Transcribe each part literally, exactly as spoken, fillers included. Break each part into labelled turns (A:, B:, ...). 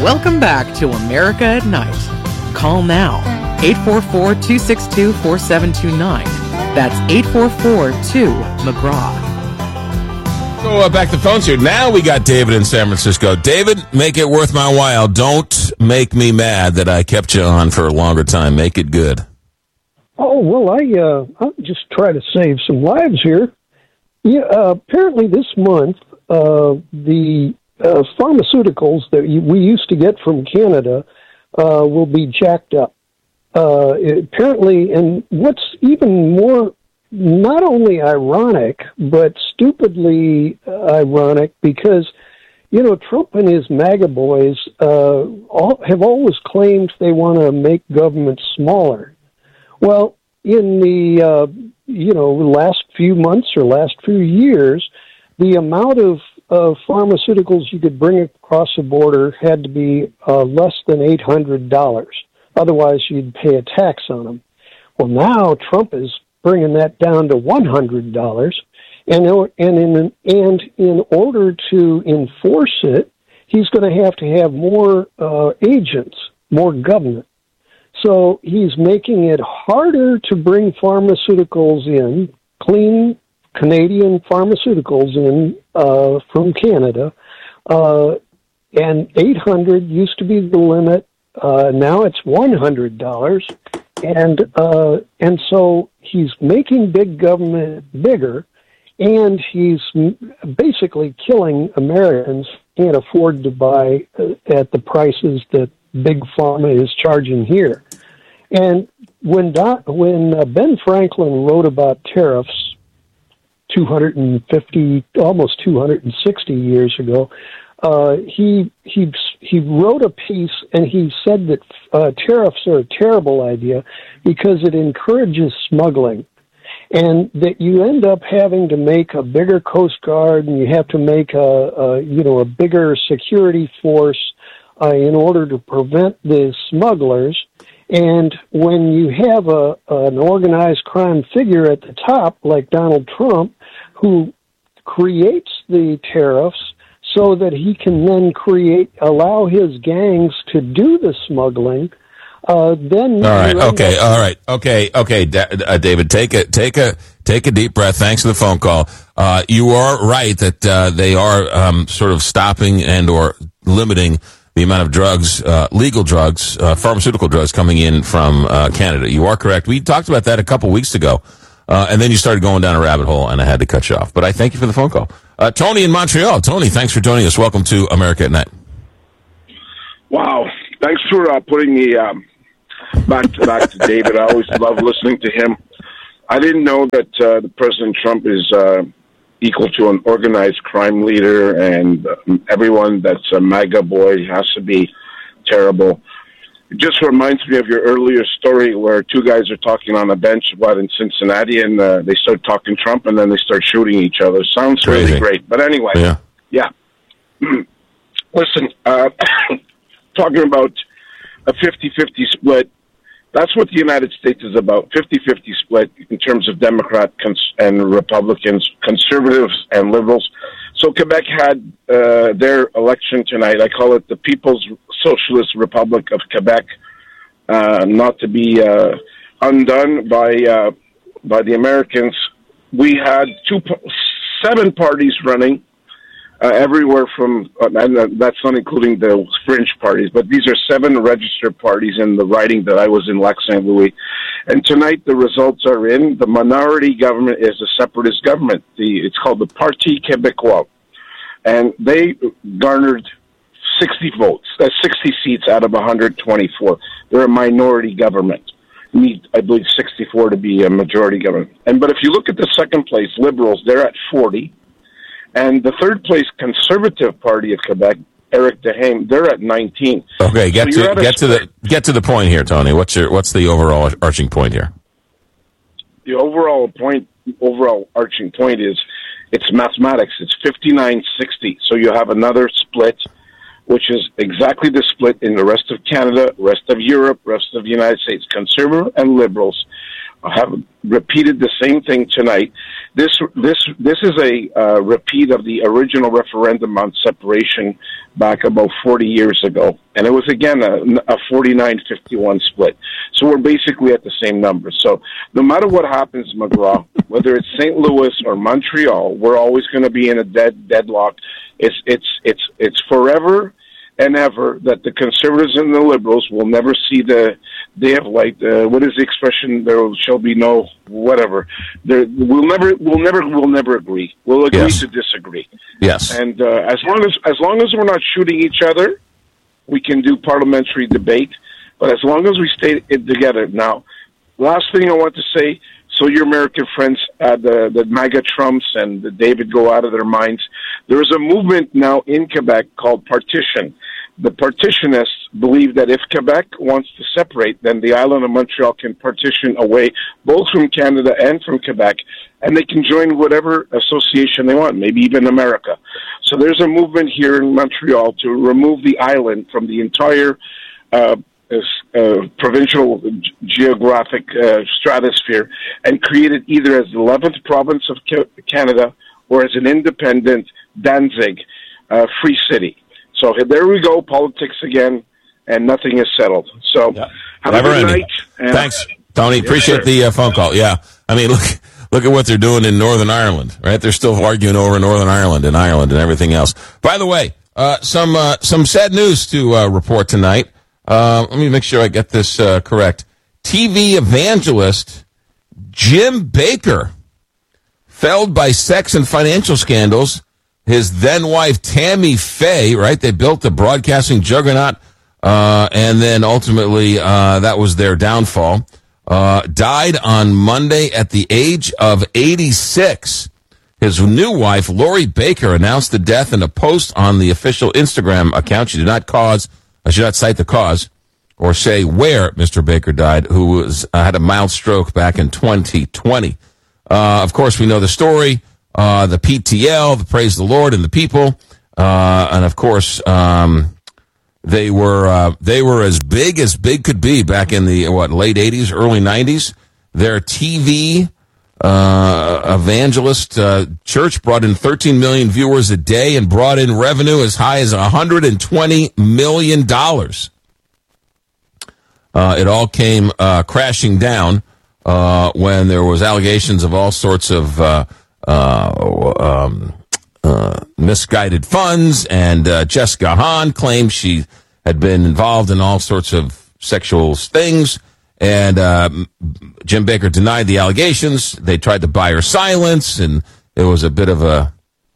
A: Welcome back to America at Night. Call now, eight four four, two six two, four seven two nine. That's eight four four, two, McGraw.
B: So uh, back to phones here. Now we got David in San Francisco. David, make it worth my while. Don't make me mad that I kept you on for a longer time. Make it good.
C: Oh, well, I, uh, I'll just try to save some lives here. Yeah, uh, apparently this month, uh, the uh, pharmaceuticals that we used to get from Canada uh, will be jacked up. Uh, apparently, and what's even more, not only ironic, but stupidly ironic, because, you know, Trump and his MAGA boys uh, all, have always claimed they want to make government smaller. Well, in the, uh, you know, last few months or last few years, the amount of uh, pharmaceuticals you could bring across the border had to be uh, less than eight hundred dollars. Otherwise, you'd pay a tax on them. Well, now Trump is bringing that down to one hundred dollars, and, and, in, and in order to enforce it, he's going to have to have more uh, agents, more government. So he's making it harder to bring pharmaceuticals in, clean Canadian pharmaceuticals in uh, from Canada. Uh, and eight hundred dollars used to be the limit. Uh, now it's one hundred dollars. And uh, and so he's making big government bigger, and he's basically killing Americans who can't afford to buy at the prices that Big Pharma is charging here. And when Don, when uh, Ben Franklin wrote about tariffs two hundred fifty, almost two hundred sixty years ago, uh, he he he wrote a piece and he said that uh, tariffs are a terrible idea because it encourages smuggling, and that you end up having to make a bigger Coast Guard, and you have to make a, a you know a bigger security force uh, in order to prevent the smugglers. And when you have a an organized crime figure at the top, like Donald Trump, who creates the tariffs so that he can then create, allow his gangs to do the smuggling, uh, then...
B: All right, okay, all right, okay, okay, da- uh, David, take a, take a, take a deep breath. Thanks for the phone call. Uh, you are right that uh, they are um, sort of stopping and or limiting the amount of drugs, uh, legal drugs, uh, pharmaceutical drugs coming in from uh, Canada. You are correct. We talked about that a couple weeks ago, uh, and then you started going down a rabbit hole, and I had to cut you off. But I thank you for the phone call. Uh, Tony in Montreal. Tony, thanks for joining us. Welcome to America at Night.
D: Wow. Thanks for uh, putting me um, back to back to David. I always love listening to him. I didn't know that uh, the President Trump is... Uh, equal to an organized crime leader, and uh, everyone that's a MAGA boy has to be terrible. It just reminds me of your earlier story where two guys are talking on a bench, what, in Cincinnati, and uh, they start talking Trump, and then they start shooting each other. Sounds
B: Crazy.
D: Really great. But anyway,
B: yeah.
D: yeah. Listen, uh, talking about a fifty-fifty split, that's what the United States is about, fifty-fifty split in terms of Democrat cons- and Republicans, conservatives and liberals. So Quebec had uh, their election tonight. I call it the People's Socialist Republic of Quebec, uh, not to be uh, undone by uh, by the Americans. We had two, seven parties running. Uh, everywhere from, uh, and uh, that's not including the fringe parties, but these are seven registered parties in the riding that I was in, Lac Saint Louis. And tonight the results are in. The minority government is a separatist government. The It's called the Parti Québécois. And they garnered sixty votes, uh, sixty seats out of one hundred twenty-four. They're a minority government. You need, I believe, sixty-four to be a majority government. And But if you look at the second place, Liberals, they're at forty. And the third place Conservative Party of Quebec, Eric Duhaime, they're at nineteen.
B: Okay, get
D: so
B: to get to the get to the point here, Tony. What's your what's the overall arching point here?
D: The overall point, overall arching point is it's mathematics. It's fifty-nine sixty. So you have another split, which is exactly the split in the rest of Canada, rest of Europe, rest of the United States. Conservative and Liberals have repeated the same thing tonight. This this this is a uh, repeat of the original referendum on separation back about forty years ago, and it was again a, a forty-nine fifty-one split. So we're basically at the same number. So no matter what happens, McGraw, whether it's Saint Louis or Montreal, we're always going to be in a dead deadlock. It's it's it's it's forever and ever that the conservatives and the liberals will never see the day of light. Uh, what is the expression? There shall be no whatever. There, we'll never, we'll never, we'll never agree. We'll agree
B: Yes.
D: to disagree.
B: Yes.
D: And uh, as long as as long as we're not shooting each other, we can do parliamentary debate. But as long as we stay it together. Now, last thing I want to say. So your American friends, uh, the the MAGA Trumps and the David go out of their minds. There is a movement now in Quebec called Partition. The partitionists believe that if Quebec wants to separate, then the island of Montreal can partition away, both from Canada and from Quebec, and they can join whatever association they want, maybe even America. So there's a movement here in Montreal to remove the island from the entire uh, uh, provincial g- geographic uh, stratosphere and create it either as the eleventh province of Ca- Canada or as an independent Danzig, uh, free city. So there we go, politics again, and nothing is settled. So
B: Yeah.
D: have
B: Never
D: a good
B: ending.
D: night. And
B: Thanks, Tony.
D: Yes,
B: Appreciate
D: sir.
B: the uh, phone call. Yeah. I mean, look look at what they're doing in Northern Ireland, right? They're still arguing over Northern Ireland and Ireland and everything else. By the way, uh, some uh, some sad news to uh, report tonight. Uh, let me make sure I get this uh, correct. T V evangelist Jim Baker, felled by sex and financial scandals. His then-wife, Tammy Faye, right? They built a broadcasting juggernaut, uh, and then ultimately uh, that was their downfall. Uh, died on Monday at the age of eighty-six. His new wife, Lori Baker, announced the death in a post on the official Instagram account. She did not cause, I should not cite the cause, or say where Mister Baker died, who was uh, had a mild stroke back in twenty twenty. Uh, of course, we know the story. Uh, the P T L, the Praise the Lord and the People, uh, and of course, um, they were uh, they were as big as big could be back in the what late eighties, early nineties. Their T V uh, evangelist uh, church brought in thirteen million viewers a day and brought in revenue as high as one hundred twenty million dollars. Uh, it all came uh, crashing down uh, when there was allegations of all sorts of uh, Uh, um, uh, misguided funds, and uh, Jessica Hahn claimed she had been involved in all sorts of sexual things, and uh, Jim Baker denied the allegations. They tried to buy her silence, and it was a bit of a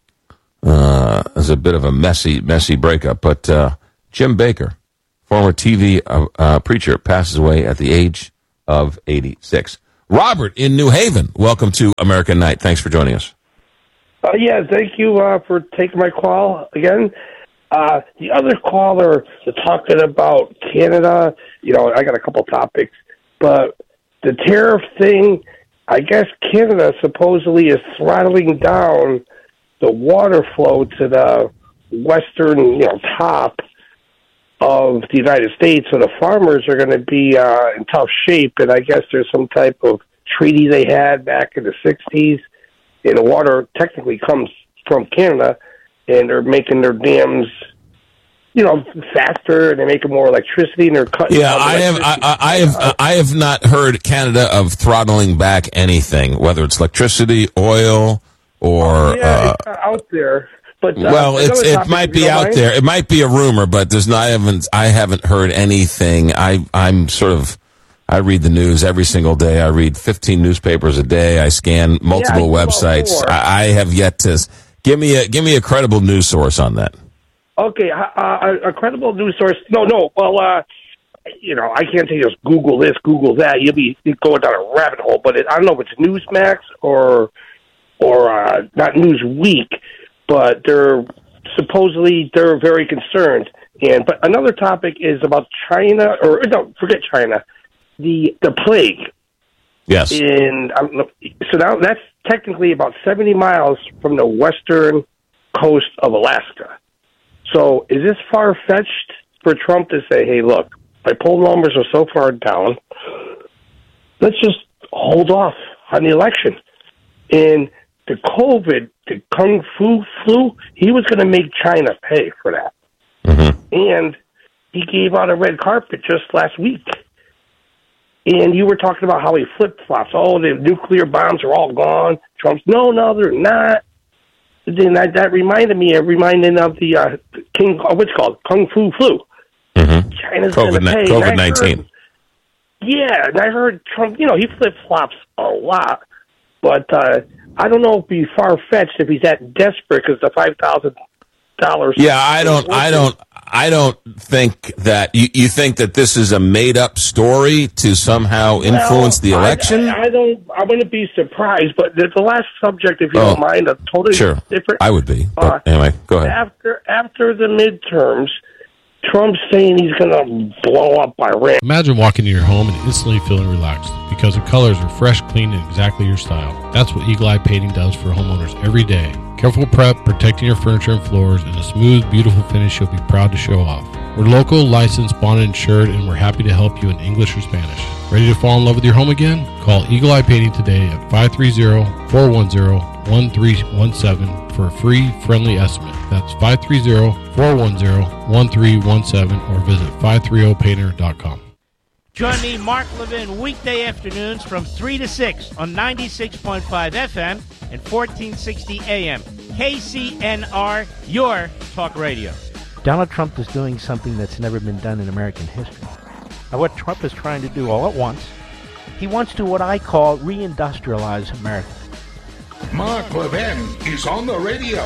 B: uh, it was a bit of a messy, messy breakup. But uh, Jim Baker, former T V uh, uh, preacher, passes away at the age of eighty-six. Robert in New Haven, welcome to American Night. Thanks for joining us.
E: Uh, yeah, thank you uh, for taking my call again. Uh, the other caller is talking about Canada. You know, I got a couple topics, but the tariff thing, I guess Canada supposedly is throttling down the water flow to the western, you know, top of the United States, so the farmers are going to be uh, in tough shape. And I guess there's some type of treaty they had back in the sixties, and the water technically comes from Canada, and they're making their dams, you know, faster, and they're making more electricity, and they're cutting.
B: Yeah, I have, I, I have, I have not heard Canada of throttling back anything, whether it's electricity, oil, or.
E: Yeah,
B: uh,
E: it's out there. But, uh,
B: well, it's, it
E: topic,
B: might
E: if you
B: be
E: don't
B: out
E: mind.
B: there. It might be a rumor, but there's not. I haven't. I haven't heard anything. I. I'm sort of. I read the news every single day. I read fifteen newspapers a day. I scan multiple
E: Yeah, I do
B: websites.
E: all four.
B: I, I have yet to give me a give me a credible news source on that.
E: Okay, uh, a credible news source. No, no. Well, uh, you know, I can't tell you just Google this, Google that. You'll be going down a rabbit hole. But it, I don't know if it's Newsmax or or uh, not Newsweek, but they're supposedly they're very concerned. And but another topic is about China, or no, forget China, the the plague.
B: Yes.
E: And um, so now that's technically about seventy miles from the western coast of Alaska. So is this far-fetched for Trump to say, hey, look, my poll numbers are so far down, let's just hold off on the election. And the COVID, the Kung Fu flu, he was going to make China pay for that.
B: Mm-hmm.
E: And he gave out a red carpet just last week. And you were talking about how he flip-flops. Oh, the nuclear bombs are all gone. Trump's, no, no, they're not. Then that, that reminded me, it reminded of the uh, King, uh, what's it called? Kung Fu flu.
B: Mm-hmm.
E: China's going to pay.
B: COVID nineteen.
E: Yeah, and I heard Trump, you know, he flip-flops a lot. But uh, I don't know if it'd be far-fetched if he's that desperate because the five thousand dollars.
B: Yeah, I don't, I don't, I don't think that, you, you think that this is a made-up story to somehow influence well, the election?
E: I, I, I don't, I wouldn't be surprised, but the, the last subject, if you
B: oh,
E: don't mind, a totally
B: sure.
E: different.
B: I would be, but
E: uh,
B: anyway, go ahead.
E: After, after the midterms, Trump's saying he's going to blow up Iran.
F: Imagine walking into your home and instantly feeling relaxed because the colors are fresh, clean, and exactly your style. That's what Eagle Eye Painting does for homeowners every day. Careful prep, protecting your furniture and floors, and a smooth, beautiful finish you'll be proud to show off. We're local, licensed, bonded, insured, and we're happy to help you in English or Spanish. Ready to fall in love with your home again? Call Eagle Eye Painting today at five three zero, four one zero, one three one seven for a free, friendly estimate. That's five three zero, four one zero, one three one seven or visit five three zero painter dot com.
G: Join me, Mark Levin, weekday afternoons from three to six on ninety-six point five F M and fourteen sixty A M. K C N R, your talk radio.
H: Donald Trump is doing something that's never been done in American history. Now, what Trump is trying to do all at once, he wants to what I call reindustrialize America.
I: Mark Levin is on the radio.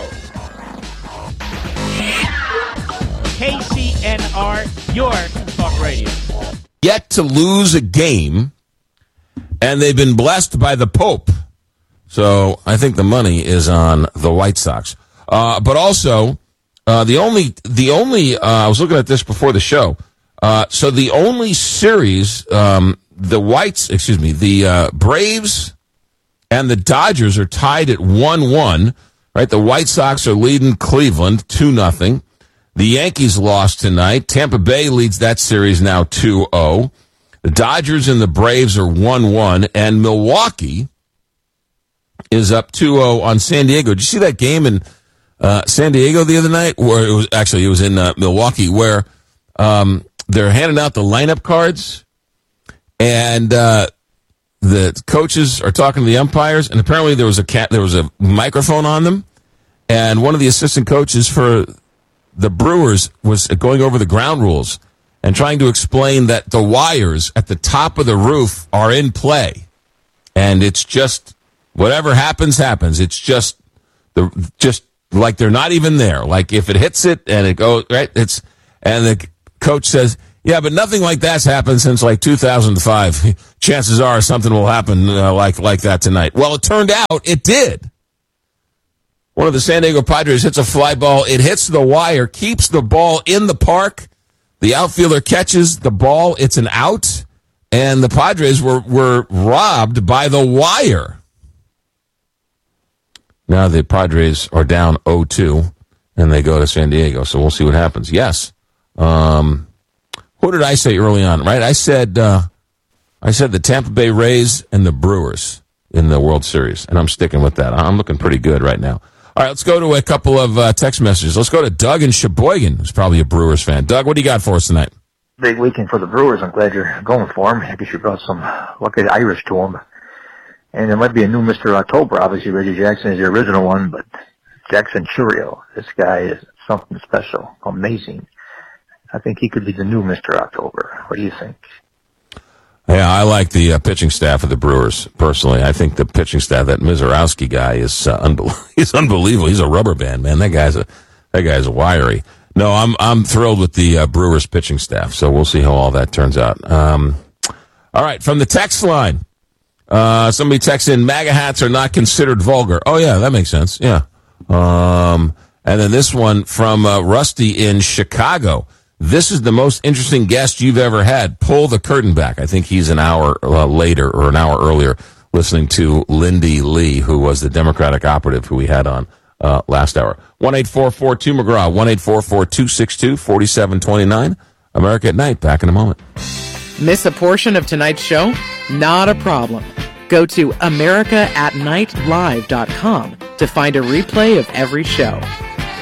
G: K C N R, your talk radio.
B: Yet to lose a game, and they've been blessed by the Pope. So I think the money is on the White Sox. Uh, but also, uh, the only, the only, uh, I was looking at this before the show. Uh, so the only series, um, the Whites, excuse me, the uh, Braves and the Dodgers are tied at one one, right? The White Sox are leading Cleveland two nothing. The Yankees lost tonight. Tampa Bay leads that series now two oh. The Dodgers and the Braves are one one, and Milwaukee is up two oh on San Diego. Did you see that game in uh, San Diego the other night? Where it was actually it was in uh, Milwaukee, where um, they're handing out the lineup cards, and uh, the coaches are talking to the umpires, and apparently there was a cat, there was a microphone on them, and one of the assistant coaches for the Brewers was going over the ground rules and trying to explain that the wires at the top of the roof are in play, and it's just whatever happens, happens. It's just the just like they're not even there. Like if it hits it and it goes right, it's and the coach says, "Yeah, but nothing like that's happened since like two thousand five. Chances are something will happen uh, like like that tonight." Well, it turned out it did. One of the San Diego Padres hits a fly ball. It hits the wire, keeps the ball in the park. The outfielder catches the ball. It's an out, and the Padres were were robbed by the wire. Now the Padres are down oh two, and they go to San Diego, so we'll see what happens. Yes. Um, what did I say early on, right? I said uh, I said the Tampa Bay Rays and the Brewers in the World Series, and I'm sticking with that. I'm looking pretty good right now. All right, let's go to a couple of uh, text messages. Let's go to Doug in Sheboygan, who's probably a Brewers fan. Doug, what do you got for us tonight?
J: Big weekend for the Brewers. I'm glad you're going for them. I guess you brought some lucky Irish to them. And there might be a new Mister October. Obviously, Reggie Jackson is the original one, but Jackson Churio, this guy is something special, amazing. I think he could be the new Mister October. What do you think?
B: Yeah, I like the uh, pitching staff of the Brewers, personally. I think the pitching staff, that Mizorowski guy, is uh, unbel- he's unbelievable. He's a rubber band, man. That guy's a that guy's wiry. No, I'm I'm thrilled with the uh, Brewers pitching staff, so we'll see how all that turns out. Um, all right, from the text line, uh, somebody texts in, MAGA hats are not considered vulgar. Oh, yeah, that makes sense, yeah. Um, and then this one from uh, Rusty in Chicago. This is the most interesting guest you've ever had. Pull the curtain back. I think he's an hour uh, later or an hour earlier listening to Lindy Lee, who was the Democratic operative who we had on uh, last hour. one eight four four two McGraw, one eight four four two six two four seven two nine. America at Night. Back in a moment.
A: Miss a portion of tonight's show? Not a problem. Go to america at night live dot com to find a replay of every show.